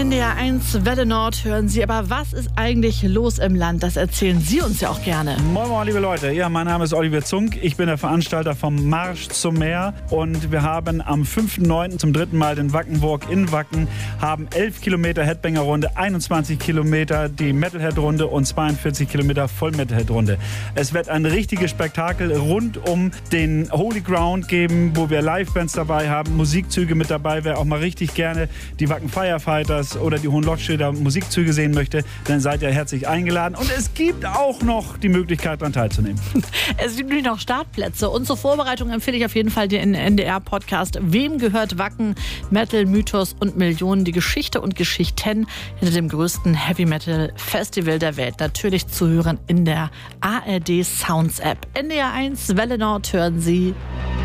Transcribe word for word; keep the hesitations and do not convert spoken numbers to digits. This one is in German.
N D R eins Welle Nord hören Sie. Aber was ist eigentlich los im Land? Das erzählen Sie uns ja auch gerne. Moin Moin, liebe Leute. Ja, mein Name ist Oliver Zunk. Ich bin der Veranstalter vom Marsch zum Meer. Und wir haben am fünften neunten zum dritten Mal den Wackenwalk in Wacken, haben elf Kilometer Headbanger-Runde, einundzwanzig Kilometer die Metalhead-Runde und zweiundvierzig Kilometer Voll-Metalhead-Runde. Es wird ein richtiges Spektakel rund um den Holy Ground geben, wo wir Livebands dabei haben, Musikzüge mit dabei. Wer auch mal richtig gerne die Wacken Firefighters oder die Hohenlottschilder Musikzüge sehen möchte, dann seid ihr herzlich eingeladen. Und es gibt auch noch die Möglichkeit, daran teilzunehmen. Es gibt nämlich noch Startplätze. Und zur Vorbereitung empfehle ich auf jeden Fall den N D R-Podcast Wem gehört Wacken? Metal, Mythos und Millionen. Die Geschichte und Geschichten hinter dem größten Heavy-Metal-Festival der Welt. Natürlich zu hören in der A R D Sounds App. N D R eins Welle Nord hören Sie.